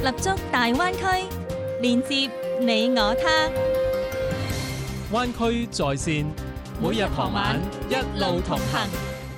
立足大灣區，連接你我他。 灣區在線，每日傍晚一路同行。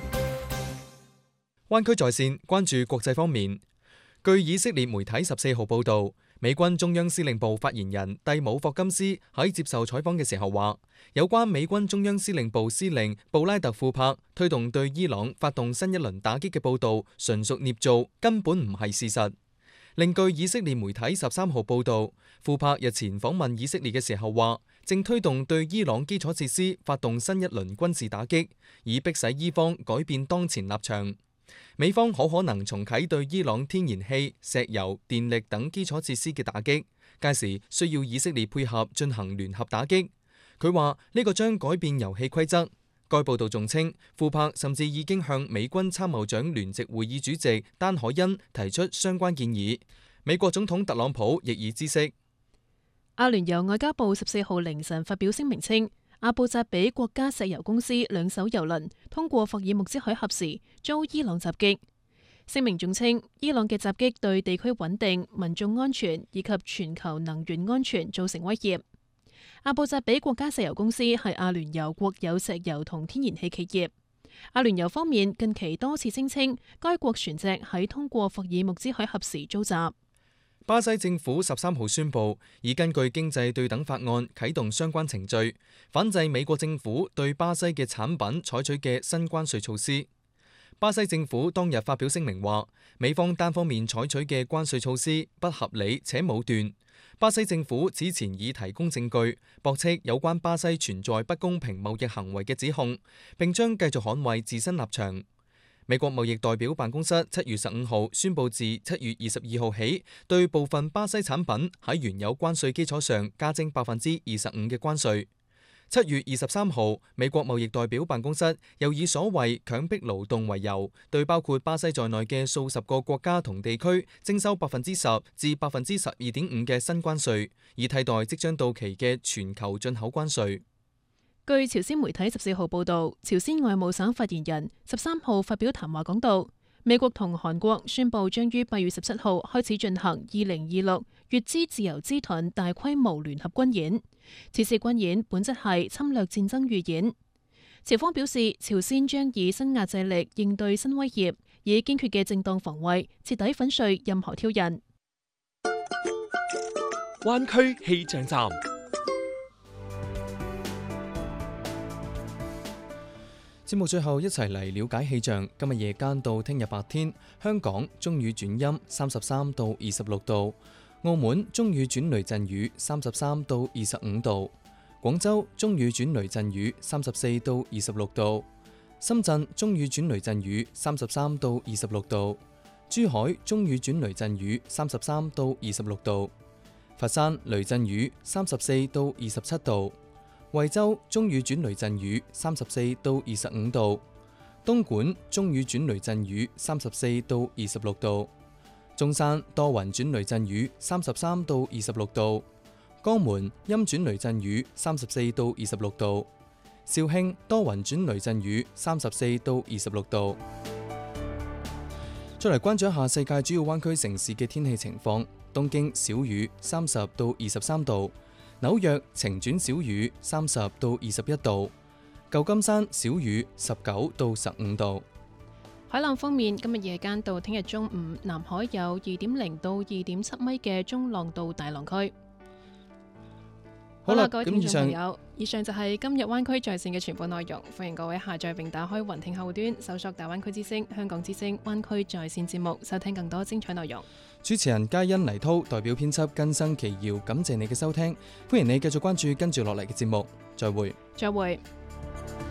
灣區在線，關注國際方面。據以色列媒體14號報導，美軍中央司令部發言人蒂姆·霍金斯喺接受採訪嘅時候話，有關美軍中央司令部司令布拉特·庫珀推動對伊朗發動新一輪打擊嘅報導純屬捏造，根本唔係事實。另據以色列媒體13號報導，庫珀日前訪問以色列嘅時候話，正推動對伊朗基礎設施發動新一輪軍事打擊，以迫使伊方改變當前立場。美方好可能重啟對伊朗天然氣、石油、電力等基礎設施嘅打擊，屆時需要以色列配合進行聯合打擊。佢話呢個將改變遊戲規則。該報道仲稱，庫珀甚至已經向美軍參謀長聯席會議主席丹海恩提出相關建議。美國總統特朗普亦已知悉。 阿聯酋外交部14號凌晨發表聲明稱，阿布扎比國家石油公司兩艘油輪通過霍爾木茲海峽時遭伊朗襲擊。聲明仲稱，伊朗嘅襲擊對地區穩定、民眾安全以及全球能源安全造成威脅。阿布扎比國家石油公司係阿聯酋國有石油同天然氣企業。阿聯酋方面近期多次聲稱，該國船隻喺通過霍爾木茲海峽時遭襲。 巴西政府13號宣布，已根據經濟對等法案啟動相關程序，反制美國政府對巴西嘅產品採取嘅新關稅措施。巴西政府當日發表聲明話，美方單方面採取嘅關稅措施不合理且武斷。巴西政府此前已提供證據，駁斥有關巴西存在不公平貿易行為嘅指控，並將繼續捍衛自身立場。美國貿易代表辦公室7月15號宣布，自7月22號起，對部分巴西產品喺原有關稅基礎上加徵25%嘅關稅。7月23號，美國貿易代表辦公室又以所謂強迫勞動為由，對包括巴西在內嘅數十個國家同地區徵收10%至12.5%嘅新關稅，以替代即將到期嘅全球進口關稅。 據朝鮮媒體14號報導，朝鮮外務省發言人13號發表談話講到，美國同韓國宣布將於8月17號開始進行2026乙支自由之盾大規模聯合軍演。此次軍演本質係侵略戰爭預演。朝方表示，朝鮮將以新壓制力應對新威脅，以堅決嘅正當防衛徹底粉碎任何挑釁。 灣區氣象站。 節目最後一齊嚟了解氣象。今日夜間到聽日白天，香港中雨轉陰，33到26度；澳門中雨轉雷陣雨，33到25度；廣州中雨轉雷陣雨，34到26度；深圳中雨轉雷陣雨，33到26度；珠海中雨轉雷陣雨，33到26度；佛山雷陣雨，34到27度。惠州中雨轉雷陣雨，34到25度；東莞中雨轉雷陣雨，34到26度；中山多雲轉雷陣雨，33到26度；江門陰轉雷陣雨，34到26度；肇慶多雲轉雷陣雨，34到26度。再嚟關注一下世界主要灣區城市嘅天氣情況：東京小雨，30到23度。紐約晴轉小雨，30到21度；舊金山小雨，19到15度。 海浪方面，今日夜間到聽日中午，南海有2.0到2.7米嘅中浪到大浪區。好啦，各位聽眾朋友，以上就係今日灣區在線嘅全部內容。歡迎各位下載並打開雲聽客戶端，搜索大灣區之聲、香港之聲、灣區在線節目，收聽更多精彩內容。 主持人嘉欣、黎濤代表編輯根生奇瑤，感謝你嘅收聽，歡迎你繼續關注跟住落嚟嘅節目，再會。 再會。